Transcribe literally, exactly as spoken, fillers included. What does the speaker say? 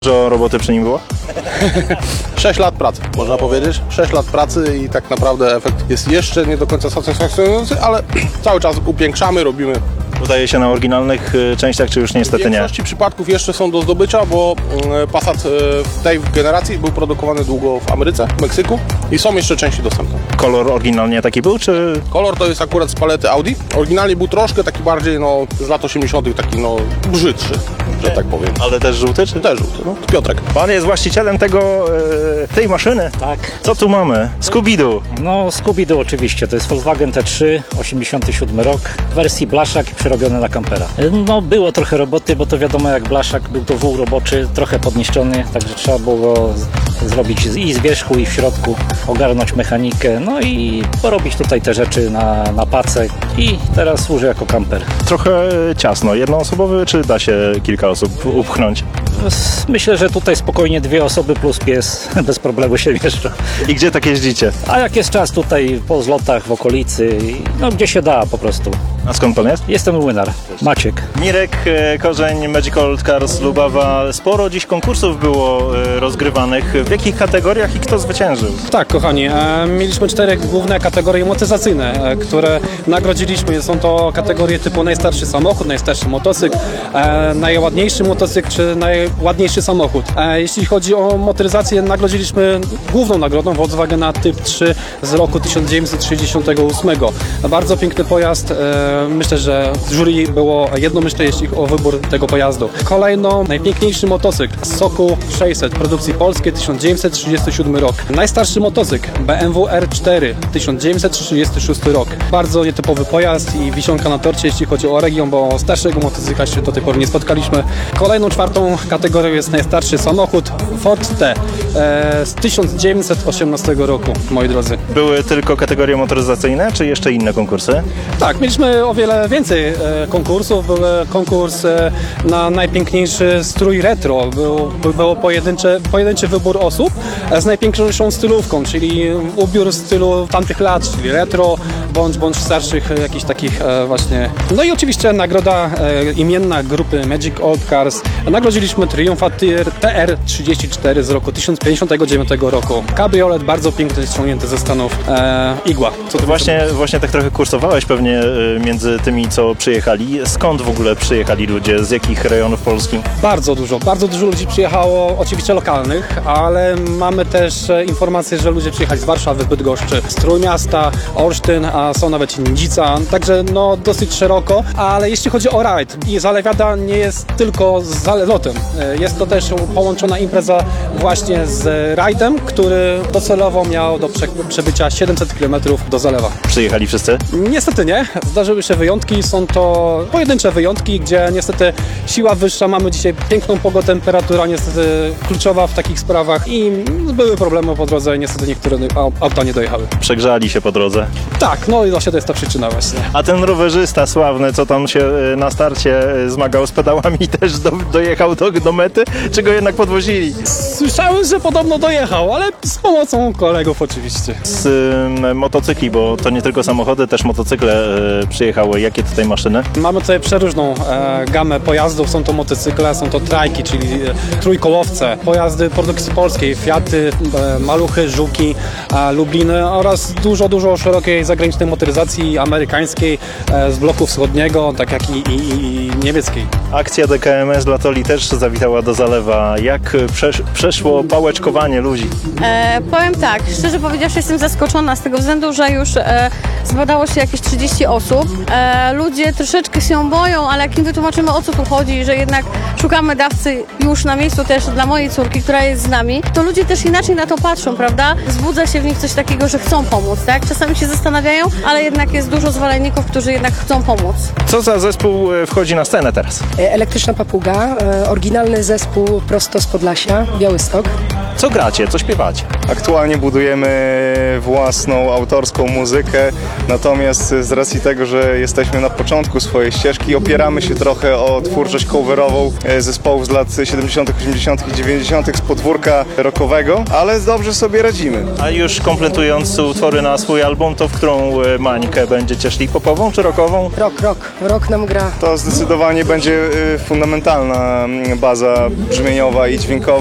Dużo roboty przy nim było? sześć lat pracy, można powiedzieć. sześć lat pracy i tak naprawdę efekt jest jeszcze nie do końca satysfakcjonujący, ale cały czas upiększamy, robimy. Udaje się na oryginalnych częściach, czy już niestety W nie? większości przypadków jeszcze są do zdobycia, bo Passat w tej generacji był produkowany długo w Ameryce, w Meksyku i są jeszcze części dostępne. Kolor oryginalnie taki był, czy... Kolor to jest akurat z palety Audi. Oryginalnie był troszkę taki bardziej, no, z lat osiemdziesiątych, taki, no, brzydszy, że tak powiem. Ale też żółty, czy... Też żółty, no. Piotrek. Pan jest właścicielem tego, e, tej maszyny. Tak. Co tu mamy? Scooby-Doo. No Scooby-Doo oczywiście, to jest Volkswagen T trzy, osiemdziesiąty siódmy rok, w wersji blaszak i przerobiony na kampera. No było trochę roboty, bo to wiadomo jak blaszak, był to wół roboczy, trochę podniszczony, także trzeba było go z- zrobić i z wierzchu i w środku, ogarnąć mechanikę, no i porobić tutaj te rzeczy na, na pacek i teraz służy jako kamper. Trochę ciasno. Jednoosobowy, czy da się kilka osób upchnąć? Myślę, że tutaj spokojnie dwie osoby plus pies bez problemu się mieszczą. I gdzie tak jeździcie? A jak jest czas tutaj po zlotach w okolicy, no gdzie się da po prostu. A skąd pan jest? Jestem Młynar, Maciek. Mirek e, Korzeń, Magical Cars Lubawa. Sporo dziś konkursów było e, rozgrywanych. W jakich kategoriach i kto zwyciężył? Tak, kochani, e, mieliśmy cztery główne kategorie motoryzacyjne, e, które nagrodziliśmy. Są to kategorie typu najstarszy samochód, najstarszy motocykl, e, najładniejszy motocykl czy najładniejszy samochód. E, jeśli chodzi o motoryzację, nagrodziliśmy główną nagrodą Volkswagena Typ trzy z roku tysiąc dziewięćset sześćdziesiątego ósmego. Bardzo piękny pojazd. E, myślę, że z jury było jednomyślne, jeśli chodzi o wybór tego pojazdu. Kolejno najpiękniejszy motocykl Sokół sześćset produkcji polskiej tysiąc dziewięćset trzydziesty siódmy rok. Najstarszy motocykl B M W R cztery tysiąc dziewięćset trzydziesty szósty rok. Bardzo nietypowy pojazd i wisienka na torcie, jeśli chodzi o region, bo starszego motocykla jeszcze do tej pory nie spotkaliśmy. Kolejną czwartą kategorią jest najstarszy samochód Ford T e, z tysiąc dziewięćset osiemnastego roku, moi drodzy. Były tylko kategorie motoryzacyjne, czy jeszcze inne konkursy? Tak, mieliśmy o wiele więcej e, konkursów. Był konkurs e, na najpiękniejszy strój retro. Był, był, był pojedynczy, pojedynczy wybór osób e, z najpiękniejszą stylówką, czyli ubiór w stylu tamtych lat, czyli retro, bądź, bądź starszych e, jakichś takich e, właśnie. No i oczywiście nagroda e, imienna grupy Magic Old Cars. Nagrodziliśmy Triumpha T R trzydzieści cztery z roku tysiąc pięćdziesiątego dziewiątego roku. Kabriolet bardzo piękny, ściągnięty ze Stanów. E, igła. Co ty właśnie, właśnie tak trochę kursowałeś pewnie y, między tymi, co przyjechali. Skąd w ogóle przyjechali ludzie? Z jakich rejonów Polski? Bardzo dużo, bardzo dużo ludzi przyjechało, oczywiście lokalnych, ale mamy też e, informacje, że ludzie przyjechali z Warszawy, Bydgoszczy, z Trójmiasta, Olsztyn, a są nawet Nidzica, także no dosyć szeroko, ale jeśli chodzi o rajd, i Zalewiada nie jest tylko z zalotem, e, jest to też połączona impreza właśnie z rajdem, który docelowo miał do prze, przebycia siedemset kilometrów do Zalewa. Przyjechali wszyscy? Niestety nie. Zdarzyły się wyjątki. Są to pojedyncze wyjątki, gdzie niestety siła wyższa. Mamy dzisiaj piękną pogodę, temperatura niestety kluczowa w takich sprawach i były problemy po drodze. Niestety niektóre auta nie dojechały. Przegrzali się po drodze. Tak, no i właśnie to jest ta przyczyna właśnie. A ten rowerzysta sławny, co tam się y, na starcie y, zmagał z pedałami, też do, dojechał do, do mety? Czy go jednak podwozili? Słyszałem, że podobno dojechał, ale z pomocą kolegów oczywiście. Z y, motocykli, bo to nie tylko samochody, też motocykle y, przyjechały. Jakie tutaj maszyny? Mamy tutaj przeróżną e, gamę pojazdów. Są to motocykle, są to trajki, czyli e, trójkołowce, pojazdy produkcji polskiej, Fiaty, e, Maluchy, Żuki, e, Lubliny oraz dużo, dużo szerokiej zagranicznej motoryzacji amerykańskiej e, z bloku wschodniego, tak jak i, i, i niemieckiej. Akcja D K M S Latoli też zawitała do Zalewa. Jak przesz przeszło pałeczkowanie ludzi? E, powiem tak, szczerze powiedziawszy jestem zaskoczona z tego względu, że już e, zbadało się jakieś trzydzieści osób. E, ludzie troszeczkę się boją, ale jak im wytłumaczymy, o co tu chodzi, że jednak szukamy dawcy już na miejscu też dla mojej córki, która jest z nami, to ludzie też inaczej na to patrzą, prawda? Wzbudza się w nich coś takiego, że chcą pomóc, tak? Czasami się zastanawiają, ale jednak jest dużo zwolenników, którzy jednak chcą pomóc. Co za zespół e, wchodzi na scenę teraz? Elektryczna Papuga, e, oryginalny zespół prosto z Podlasia, Białystok. Co gracie? Co śpiewacie? Aktualnie budujemy własną autorską muzykę, natomiast z racji tego, że jesteśmy na początku swojej ścieżki, opieramy się trochę o twórczość coverową zespołów z lat siedemdziesiątych, osiemdziesiątych i dziewięćdziesiątych z podwórka rockowego, ale dobrze sobie radzimy. A już kompletując utwory na swój album, to w którą e, mańkę będziecie szli? Popową czy rockową? Rok, rok, rok nam gra. To zdecydowanie będzie y, fundamentalna mm, baza brzmieniowa i dźwiękowa.